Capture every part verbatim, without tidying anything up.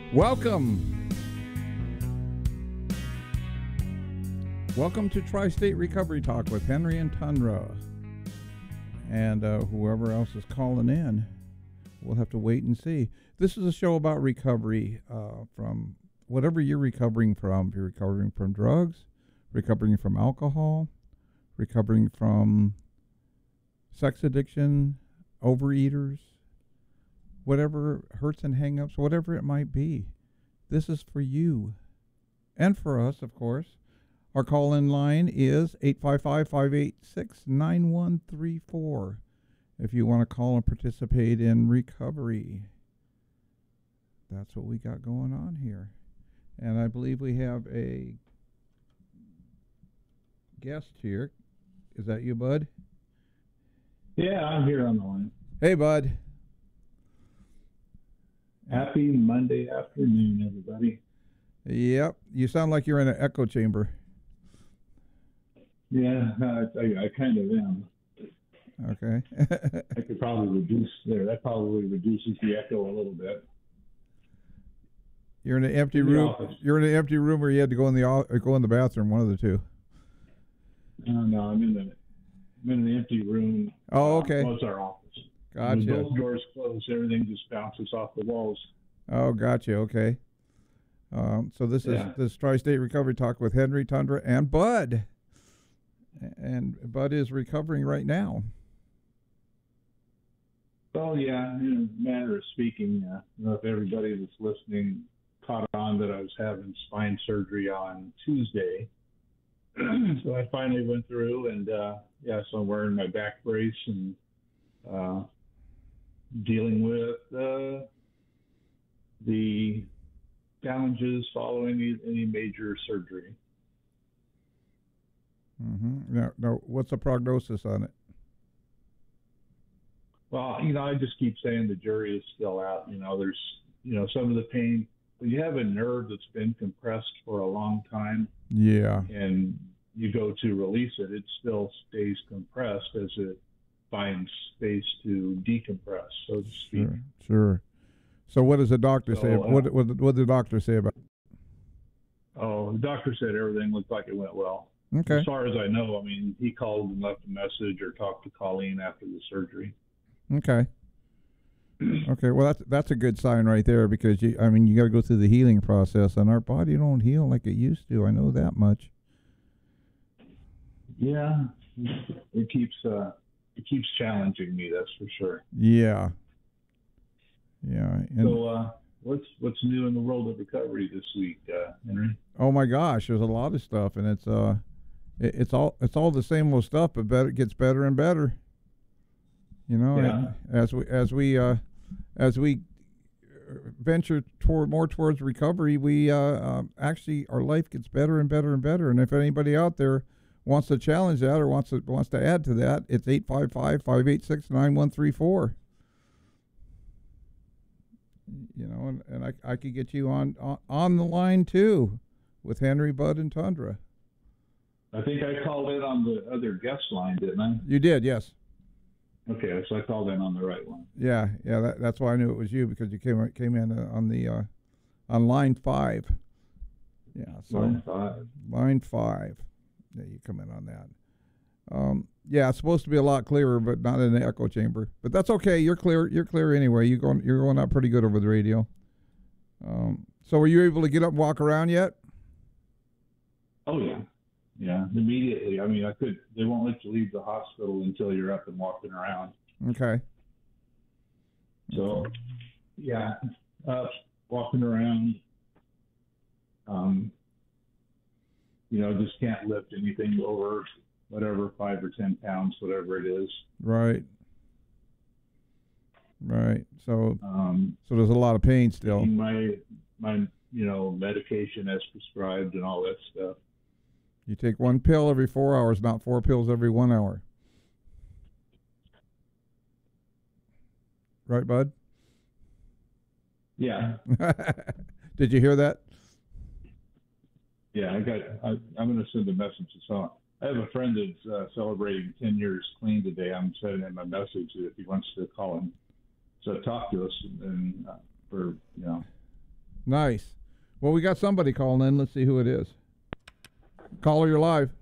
Welcome. Welcome to Tri-State Recovery Talk with Henry and Tundra. And uh, whoever else is calling in, we'll have to wait and see. This is a show about recovery uh, from whatever you're recovering from. If you're recovering from drugs, recovering from alcohol, recovering from sex addiction, overeaters, whatever hurts and hang-ups, whatever it might be. This is for you and for us, of course. Our call-in line is eight five five, five eight six, nine one three four if you want to call and participate in recovery. That's what we got going on here. And I believe we have a guest here. Is that you, Bud? Yeah, I'm here on the line. Hey, Bud. Happy Monday afternoon, everybody. Yep. You sound like you're in an echo chamber. Yeah, I, I, I kind of am. Okay. I could probably reduce there. That probably reduces the echo a little bit. You're in an empty In the room. office. You're in an empty room, or you had to go in the o- or go in the bathroom. One of the two. No, no, I'm in the I'm in an empty room. Oh, okay. Uh, well, it's our office. Gotcha. With both doors closed, everything just bounces off the walls. Oh, gotcha. Okay. Um, so this Yeah. is this Tri-State Recovery Talk with Henry, Tundra, and Bud. And Bud is recovering right now. Well, yeah, in a manner of speaking, uh, I don't know if everybody that's listening caught on that I was having spine surgery on Tuesday. So I finally went through, and uh, yeah, so I'm wearing my back brace and uh, dealing with uh, the challenges following any, any major surgery. Mm-hmm. Now, now, what's the prognosis on it? Well, you know, I just keep saying the jury is still out. You know, there's, you know, some of the pain. When you have a nerve that's been compressed for a long time, Yeah. and you go to release it, it still stays compressed as it finds space to decompress, so to speak. Sure. Sure. So, what does the doctor So, say? uh, What what what did the doctor say about it? Oh, the doctor said everything looked like it went well. Okay. As far as I know, I mean, he called and left a message or talked to Colleen after the surgery. Okay. Okay. Well, that's that's a good sign right there, because you. I mean, you got to go through the healing process, and our body don't heal like it used to. I know that much. Yeah, it keeps uh, it keeps challenging me. That's for sure. Yeah. Yeah. And So, uh, what's what's new in the world of recovery this week, uh, Henry? oh my gosh, there's a lot of stuff, and it's uh, it, it's all it's all the same old stuff, but better, it gets better and better. You know, Yeah. as we as we uh, as we venture toward more towards recovery, we uh, uh, actually our life gets better and better and better. And if anybody out there wants to challenge that or wants to wants to add to that, it's eight five five, five eight six, nine one three four. You know, and, and I I could get you on, on on the line too, with Henry, Bud, and Tundra. I think I called in on the other guest line, didn't I? You did, yes. Okay, so I called in on the right one. Yeah, yeah. That, that's why I knew it was you, because you came came in uh, on the uh, on line five. Yeah, so Line five. line five. Yeah, you come in on that. Um, yeah, it's supposed to be a lot clearer, but not in the echo chamber. But that's okay. You're clear. You're clear anyway. You going. You're going out pretty good over the radio. Um, so, were you able to get up and walk around yet? Oh yeah, yeah. Immediately. I mean, I could. They won't let you leave the hospital until you're up and walking around. Okay. So, yeah, up, walking around. Um, you know, just can't lift anything over whatever five or ten pounds, whatever it is. Right. Right. So, Um, so there's a lot of pain still. taking my my you know medication as prescribed and all that stuff. You take one pill every four hours, not four pills every one hour. Right, Bud? Yeah, Did you hear that? yeah. I got. I, I'm going to send a message to someone. I have a friend that's uh, celebrating ten years clean today. I'm sending him a message if he wants to call him. So talk to us and uh, for you know Nice. Well, we got somebody calling in. Let's see who it is. Caller, you're live.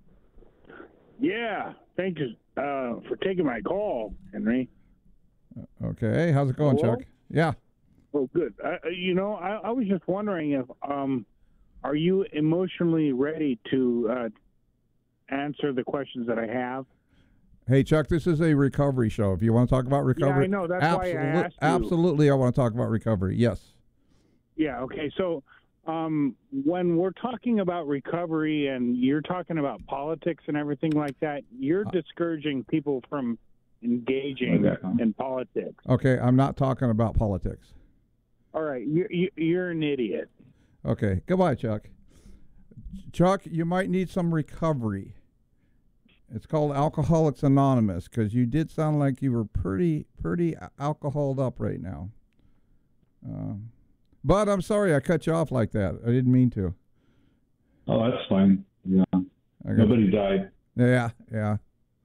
Yeah, thank you uh, for taking my call, Henry. Okay, how's it going, Hello? Chuck? Yeah. Oh, good. Uh, you know, I, I was just wondering if, um, are you emotionally ready to uh, answer the questions that I have? Hey, Chuck, this is a recovery show. If you want to talk about recovery, Yeah, I know. That's why I asked you. Absolutely, I want to talk about recovery. Yes. Yeah. Okay. So, um, when we're talking about recovery and you're talking about politics and everything like that, you're Uh, discouraging people from engaging Okay. in politics. Okay, I'm not talking about politics. All right. You're you- you're an idiot. Okay, goodbye, Chuck. Chuck, you might need some recovery. It's called Alcoholics Anonymous because you did sound like you were pretty, pretty alcoholed up right now. Uh, but I'm sorry I cut you off like that. I didn't mean to. Oh, that's fine. Yeah. I got- Nobody died. Yeah, yeah.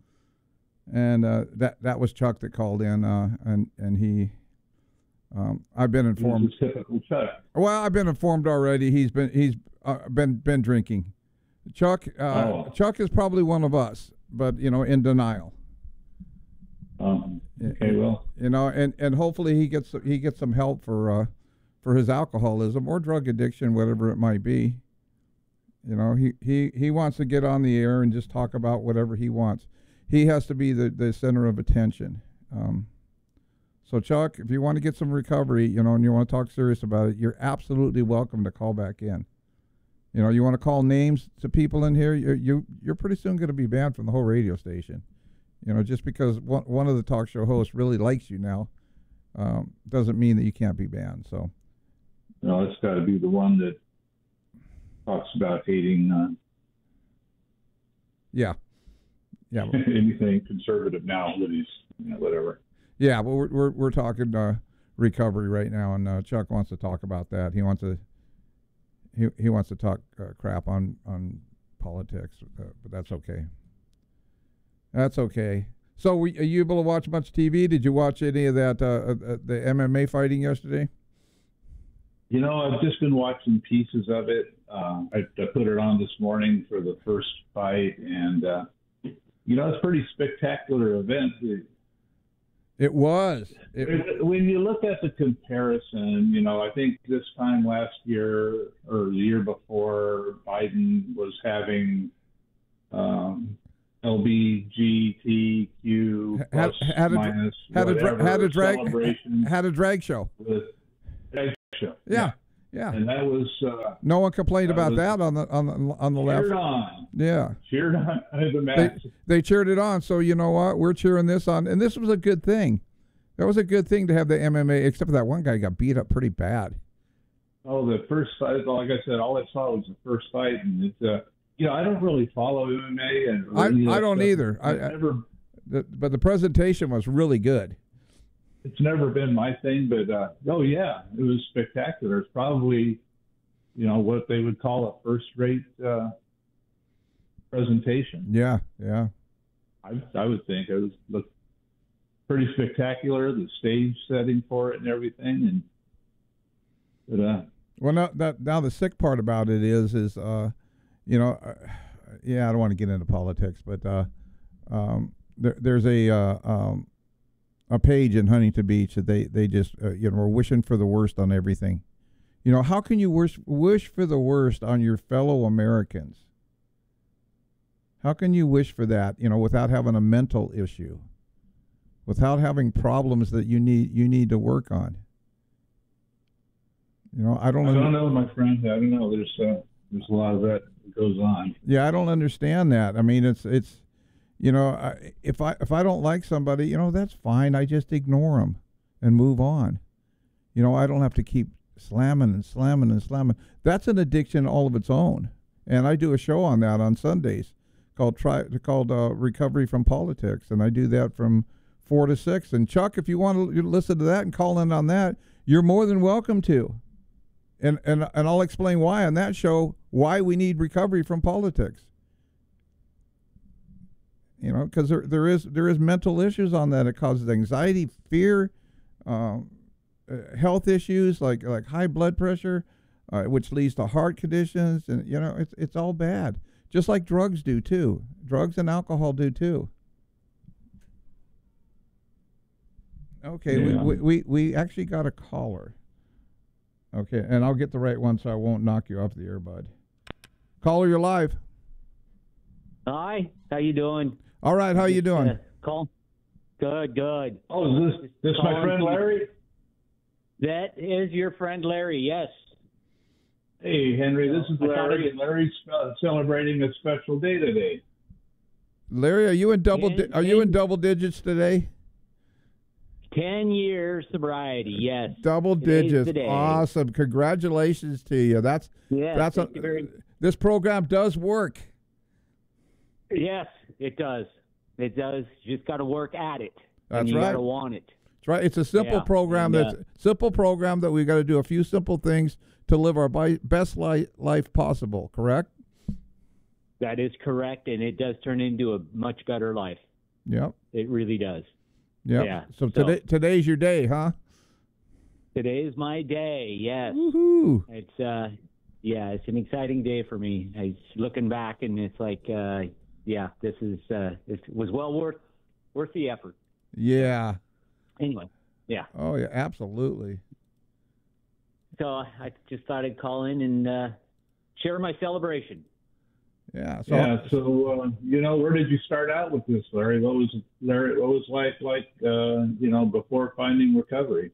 And uh, that that was Chuck that called in, uh, and and he, um, I've been informed. It's a typical Chuck. Well, I've been informed already. He's been he's uh, been been drinking. Chuck uh, Oh. Chuck is probably one of us, but you know, in denial. Um, okay, well, You know, and, and hopefully he gets he gets some help for uh, for his alcoholism or drug addiction, whatever it might be. You know, he, he, he wants to get on the air and just talk about whatever he wants. He has to be the, the center of attention. Um, so, Chuck, if you want to get some recovery, you know, and you want to talk serious about it, you're absolutely welcome to call back in. You know, you want to call names to people in here, you're, you, you're pretty soon going to be banned from the whole radio station. You know, just because one, one of the talk show hosts really likes you now um, doesn't mean that you can't be banned. So, no, it's got to be the one that talks about hating uh, yeah. Yeah. anything conservative now that he's, you know, whatever. Yeah, but we're we're, we're talking uh, recovery right now, and uh, Chuck wants to talk about that. He wants to he he wants to talk uh, crap on on politics, uh, but that's okay. That's okay. So, were, are you able to watch much T V? Did you watch any of that uh, uh, the M M A fighting yesterday? You know, I've just been watching pieces of it. Uh, I, I put it on this morning for the first fight, and uh, you know, it's a pretty spectacular event. It, It was. It, when you look at the comparison, you know, I think this time last year or the year before, Biden was having um, L G B T Q had, plus had a, minus had a, dra- had a drag celebration had a drag show. with drag show. Yeah, yeah. And that was uh, No one complained that about was that on the on the on the left. cheered on, Yeah. cheered on the They, match. they cheered it on, so you know what? We're cheering this on, and this was a good thing. That was a good thing to have the M M A, except for that one guy got beat up pretty bad. Oh, the first fight, like I said, all I saw was the first fight, and it's, uh, you know, I don't really follow M M A. And I any of I that don't stuff. either. I, It's I, never, the, but the presentation was really good. it's never been my thing, but uh, oh yeah, it was spectacular. It's probably, you know, what they would call a first-rate uh, presentation. Yeah, yeah. I I would think it was looked pretty spectacular. The stage setting for it and everything, and but uh, Well, now that now the sick part about it is is uh, you know, uh, yeah, I don't want to get into politics, but uh, um, there, there's a uh, um, a page in Huntington Beach that they they just uh, you know are wishing for the worst on everything. You know, how can you wish wish for the worst on your fellow Americans? How can you wish for that, you know, without having a mental issue, without having problems that you need you need to work on? You know, I don't. I under- don't know, my friend. I don't know. There's uh, there's a lot of that that goes on. Yeah, I don't understand that. I mean, it's it's, you know, I, if I if I don't like somebody, you know, that's fine. I just ignore them and move on. You know, I don't have to keep slamming and slamming and slamming. That's an addiction all of its own. And I do a show on that on Sundays called try called uh, Recovery from Politics, and I do that from four to six. And Chuck, if you want to listen to that and call in on that, you're more than welcome to. And and and I'll explain why on that show why we need recovery from politics. You know, because there there is there is mental issues on that. It causes anxiety, fear. Um, uh, health issues like like high blood pressure, uh, which leads to heart conditions, and you know it's it's all bad. Just like drugs do too. Drugs and alcohol do too. Okay, Yeah. we, we we actually got a caller. Okay, and I'll get the right one so I won't knock you off the air, bud. Caller, you're live. Hi, how you doing? All right, how you doing? Uh, call. Good, good. Oh, is this this my Calling friend to- Larry? That is your friend Larry. Yes. Hey, Henry, this is I thought Larry, it- and Larry's uh, celebrating a special day today. Larry, are you in double? Di- Ten- are you in ten- double digits today? Ten years sobriety. Yes. Double Today's digits. the day. Awesome. Congratulations to you. That's Yes. that's a, thank you very- this program does work. yes, it does. It does. You just got to work at it. That's and you right. got to want it. That's right. It's a simple Yeah, program. and, That's uh, simple program that we got to do a few simple things to live our bi- best li- life possible. Correct? That is correct, and it does turn into a much better life. Yep. It really does. Yep. Yeah. So So- today today's your day, huh? Today is my day. Yes. Woohoo! It's uh, yeah, it's an exciting day for me. I looking back, and it's like, uh, yeah, this is uh, it was well worth worth the effort. Yeah. Anyway, yeah. Oh yeah. Absolutely. So I just thought I'd call in and uh, share my celebration. Yeah. So yeah. So uh, you know, where did you start out with this, Larry? What was Larry? What was life like? Uh, you know, before finding recovery?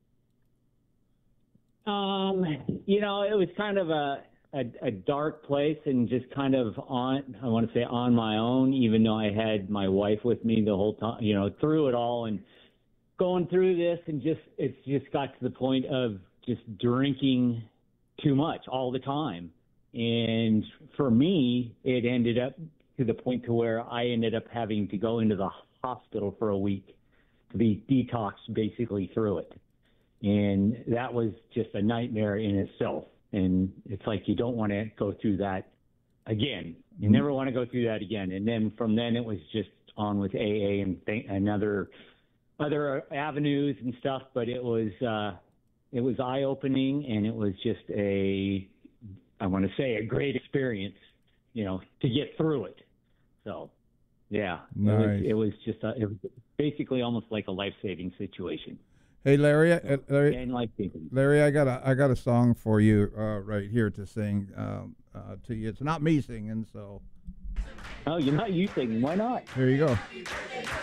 Um, you know, it was kind of a, a a dark place, and just kind of on. I want to say on my own, even though I had my wife with me the whole time. You know, through it all, and going through this, and just it's just got to the point of just drinking too much all the time. And for me, it ended up to the point to where I ended up having to go into the hospital for a week to be detoxed basically through it. And that was just a nightmare in itself. And it's like you don't want to go through that again. You never want to go through that again. And then from then it was just on with A A and th- and other other avenues and stuff. But it was uh, it was eye opening, and it was just a I want to say a great experience, you know, to get through it. So, yeah, Nice. it was, it was just a, it was basically almost like a life-saving situation. hey, Larry. uh, Larry. And life-saving. Larry, I got a I got a song for you uh, right here to sing um, uh, to you. It's not me singing, so Oh, you're not you singing. Why not? here you go.